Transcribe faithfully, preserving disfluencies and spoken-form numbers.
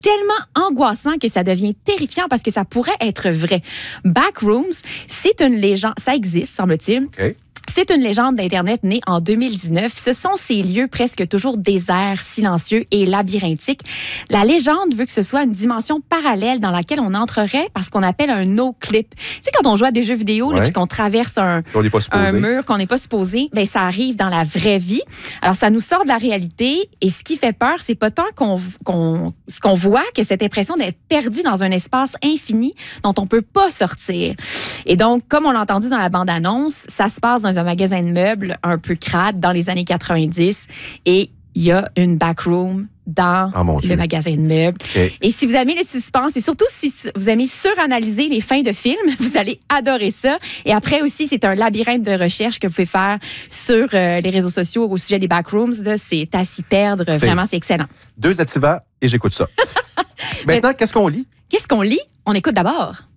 tellement angoissant que ça devient terrifiant parce que ça pourrait être vrai. Backrooms, c'est une légende, ça existe, semble-t-il. OK. C'est une légende d'Internet née en deux mille dix-neuf. Ce sont ces lieux presque toujours déserts, silencieux et labyrinthiques. La légende veut que ce soit une dimension parallèle dans laquelle on entrerait par ce qu'on appelle un no-clip. Tu sais, quand on joue à des jeux vidéo, Ouais. là, puis qu'on traverse un, On n'est pas supposé. un mur qu'on n'est pas supposé, ben ça arrive dans la vraie vie. Alors, ça nous sort de la réalité et ce qui fait peur, c'est pas tant qu'on, qu'on, ce qu'on voit que cette impression d'être perdu dans un espace infini dont on peut pas sortir. Et donc, comme on l'a entendu dans la bande-annonce, ça se passe dans un magasin de meubles un peu crade dans les années quatre-vingt-dix et il y a une backroom dans Oh, mon Dieu. le magasin de meubles. OK. Et si vous aimez le suspense et surtout si vous aimez suranalyser les fins de films, vous allez adorer ça. Et après aussi, c'est un labyrinthe de recherche que vous pouvez faire sur euh, les réseaux sociaux au sujet des backrooms. Là, c'est à s'y perdre. Vraiment, c'est excellent. Deux Ativa et j'écoute ça. Maintenant, qu'est-ce qu'on lit? Qu'est-ce qu'on lit? On écoute d'abord.